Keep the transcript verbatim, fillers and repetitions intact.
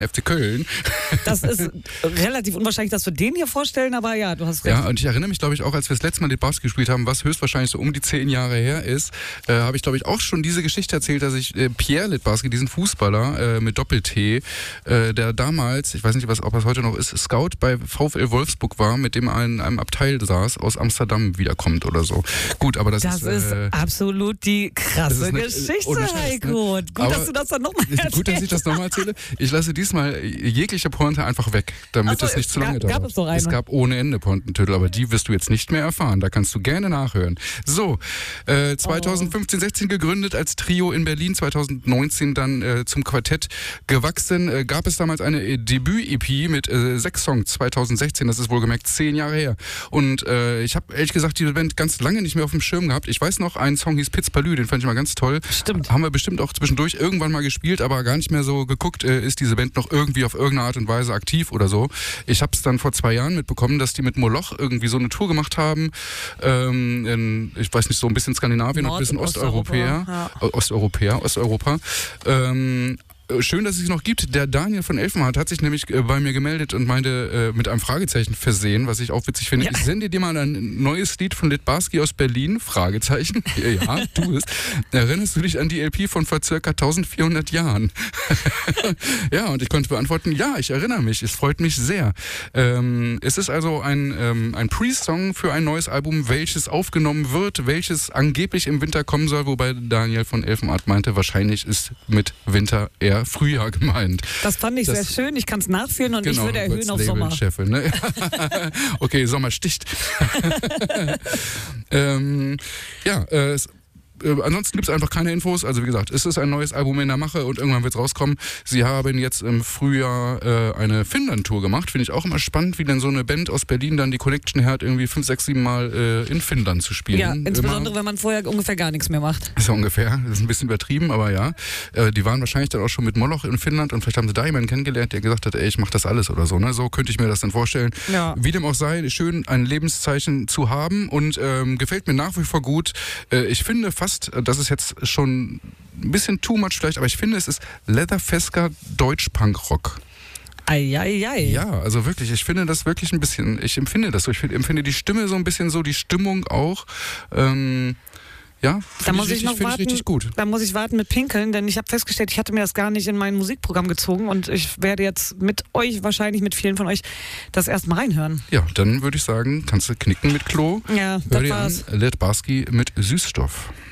F C Köln. Das ist relativ unwahrscheinlich, dass wir den hier vorstellen, aber ja, du hast recht. Ja, und ich erinnere mich, glaube ich, auch als wir das letzte Mal Litbarski gespielt haben, was höchstwahrscheinlich so um die zehn Jahre her ist, äh, habe ich, glaube ich, auch schon diese Geschichte erzählt, dass ich äh, Pierre Litbarski, diesen Fußballer äh, mit Doppel-T, äh, der damals, ich weiß nicht, was, ob er heute noch ist, Scout bei VfL Wolfsburg war, mit dem er in einem Abteil saß, aus Amsterdam wiederkommt oder so. Gut, aber das, das ist... Das äh, ist absolut die krasse eine, Geschichte, Heiko. Ne? Gut, aber dass du das dann nochmal erzählst. Gut, dass ich das nochmal erzähle. Ich lasse diesmal jegliche Pointe einfach weg, damit so, es nicht zu lange gab, dauert. Gab es, doch eine. Es gab ohne Ende Pointentitel, aber die wirst du jetzt nicht mehr erfahren. Da kannst du gerne nachhören. So, äh, zweitausendfünfzehn sechzehn gegründet als Trio in Berlin, zweitausendneunzehn dann äh, zum Quartett gewachsen. Äh, gab es damals eine äh, Debüt-E P mit äh, sechs Songs, zweitausendsechzehn, das ist wohlgemerkt zehn Jahre her. Und äh, ich habe ehrlich gesagt diese Band ganz lange nicht mehr auf dem Schirm gehabt. Ich weiß noch, ein Song hieß Piz Palü, den fand ich mal ganz toll. Stimmt. Haben wir bestimmt auch zwischendurch irgendwann mal gespielt, aber gar nicht mehr so geguckt, äh, ist diese Band noch irgendwie auf irgendeine Art und Weise aktiv oder so. Ich habe es dann vor zwei Jahren mitbekommen, dass die mit Moloch irgendwie so eine Tour gemacht haben. Ähm, in, ich weiß nicht, so ein bisschen Skandinavien und ein bisschen Osteuropäer. Ja. Osteuropäer, Osteuropa. Ähm, Schön, dass es noch gibt. Der Daniel von Elfenhardt hat sich nämlich bei mir gemeldet und meinte, äh, mit einem Fragezeichen versehen, was ich auch witzig finde. Ja. Ich sende dir mal ein neues Lied von Litbarski aus Berlin, Fragezeichen. Ja, tu es. Erinnerst du dich an die L P von vor circa eintausendvierhundert Jahren? Ja, und ich konnte beantworten, ja, ich erinnere mich. Es freut mich sehr. Ähm, es ist also ein, ähm, ein Pre-Song für ein neues Album, welches aufgenommen wird, welches angeblich im Winter kommen soll, wobei Daniel von Elfenhardt meinte, wahrscheinlich ist mit Winter eher Frühjahr gemeint. Das fand ich das, sehr schön. Ich kann es nachführen und genau, ich würde erhöhen auf Sommer. Chefin, ne? Okay, Sommer sticht. ähm, ja, äh, es Äh, ansonsten gibt es einfach keine Infos. Also wie gesagt, es ist ein neues Album in der Mache und irgendwann wird es rauskommen. Sie haben jetzt im Frühjahr äh, eine Finnland-Tour gemacht. Finde ich auch immer spannend, wie denn so eine Band aus Berlin dann die Connection hat, irgendwie fünf, sechs, sieben Mal äh, in Finnland zu spielen. Ja, insbesondere immer. Wenn man vorher ungefähr gar nichts mehr macht. Ist ja ungefähr. Das ist ein bisschen übertrieben, aber ja. Äh, die waren wahrscheinlich dann auch schon mit Moloch in Finnland und vielleicht haben sie da jemanden kennengelernt, der gesagt hat, ey, ich mach das alles oder so. Ne? So könnte ich mir das dann vorstellen. Ja. Wie dem auch sei, schön ein Lebenszeichen zu haben und ähm, gefällt mir nach wie vor gut. Äh, ich finde fast, das ist jetzt schon ein bisschen too much vielleicht, aber ich finde, es ist Leatherfesker Deutsch-Punk-Rock. Eieiei. Ja, also wirklich, ich finde das wirklich ein bisschen, ich empfinde das so, ich empfinde die Stimme so ein bisschen so, die Stimmung auch. Ähm, ja, da muss ich, richtig, noch warten, ich richtig gut. Da muss ich warten mit Pinkeln, denn ich habe festgestellt, ich hatte mir das gar nicht in mein Musikprogramm gezogen und ich werde jetzt mit euch, wahrscheinlich mit vielen von euch, das erstmal reinhören. Ja, dann würde ich sagen, kannst du knicken mit Klo. Ja, Hör das dir war's. an, Litbarski mit Süßstoff.